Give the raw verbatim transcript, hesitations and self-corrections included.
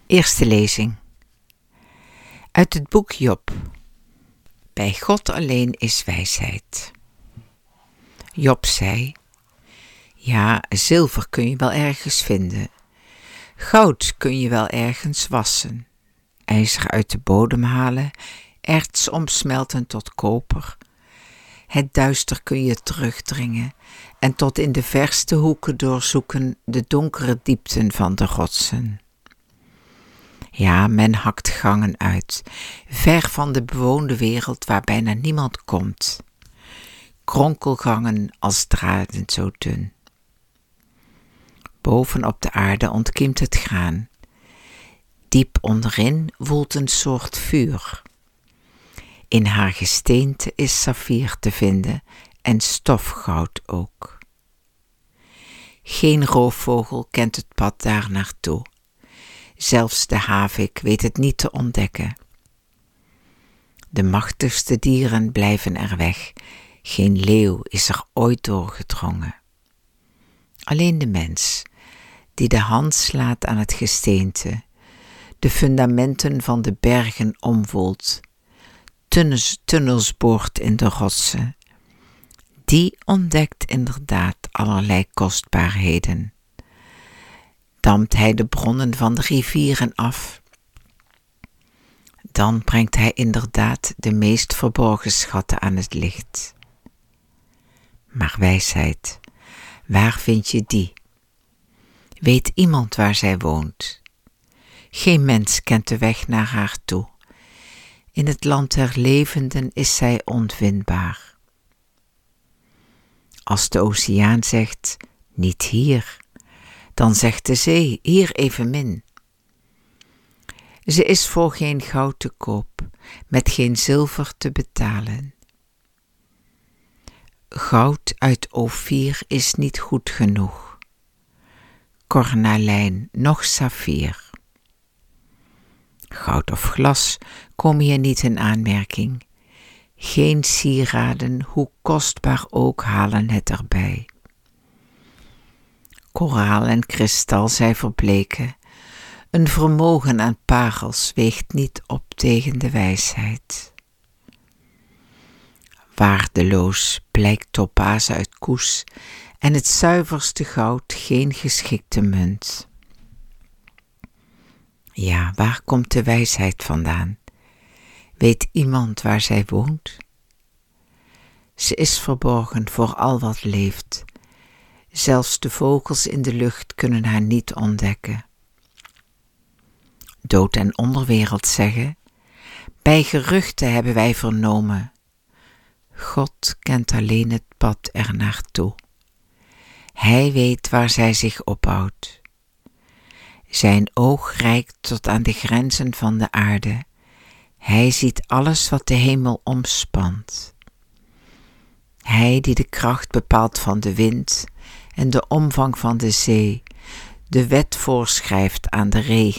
Eerste lezing. Uit het boek Job. Bij God alleen is wijsheid. Job zei: ja, zilver kun je wel ergens vinden. Goud kun je wel ergens wassen. IJzer uit de bodem halen, erts omsmelten tot koper. Het duister kun je terugdringen en tot in de verste hoeken doorzoeken de donkere diepten van de rotsen. Ja, men hakt gangen uit, ver van de bewoonde wereld waar bijna niemand komt. Kronkelgangen als draden zo dun. Boven op de aarde ontkiemt het graan. Diep onderin woelt een soort vuur. In haar gesteente is saffier te vinden en stofgoud ook. Geen roofvogel kent het pad daar naartoe. Zelfs de havik weet het niet te ontdekken. De machtigste dieren blijven er weg. Geen leeuw is er ooit doorgedrongen. Alleen de mens, die de hand slaat aan het gesteente, de fundamenten van de bergen omwoelt, tunnels, tunnels boort in de rotsen, die ontdekt inderdaad allerlei kostbaarheden. Dampt hij de bronnen van de rivieren af, dan brengt hij inderdaad de meest verborgen schatten aan het licht. Maar wijsheid, waar vind je die? Weet iemand waar zij woont? Geen mens kent de weg naar haar toe. In het land der levenden is zij onvindbaar. Als de oceaan zegt, niet hier, dan zegt de zee, hier evenmin. Ze is voor geen goud te koop, met geen zilver te betalen. Goud uit Ofir is niet goed genoeg. Kornalijn, noch saffier. Goud of glas komen hier niet in aanmerking. Geen sieraden, hoe kostbaar ook, halen het erbij. Koraal en kristal zij verbleken. Een vermogen aan parels weegt niet op tegen de wijsheid. Waardeloos blijkt topaze uit Koes en het zuiverste goud geen geschikte munt. Ja, waar komt de wijsheid vandaan? Weet iemand waar zij woont? Ze is verborgen voor al wat leeft. Zelfs de vogels in de lucht kunnen haar niet ontdekken. Dood en onderwereld zeggen: bij geruchten hebben wij vernomen. God kent alleen het pad er naartoe. Hij weet waar zij zich ophoudt. Zijn oog reikt tot aan de grenzen van de aarde. Hij ziet alles wat de hemel omspant. Hij die de kracht bepaalt van de wind en de omvang van de zee, de wet voorschrijft aan de regen